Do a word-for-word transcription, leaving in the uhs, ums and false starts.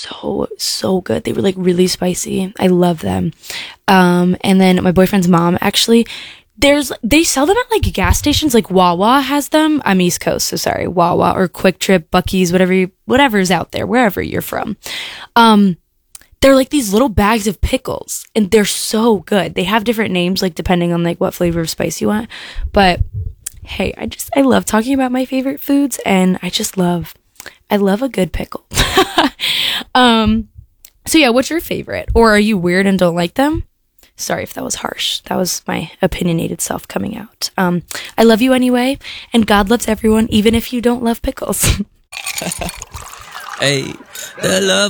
so, so good. They were like really spicy. I love them. Um, and then my boyfriend's mom, actually, there's, they sell them at like gas stations, like Wawa has them. I'm East Coast, so sorry, Wawa or Quick Trip, Buc-ee's, whatever, you, whatever's out there, wherever you're from. Um, they're like these little bags of pickles and they're so good. They have different names, like depending on like what flavor of spice you want. But hey, I just, I love talking about my favorite foods and I just love, I love a good pickle. um, so yeah, what's your favorite? Or are you weird and don't like them? Sorry if that was harsh. That was my opinionated self coming out. Um, I love you anyway, and God loves everyone, even if you don't love pickles. Hey, the love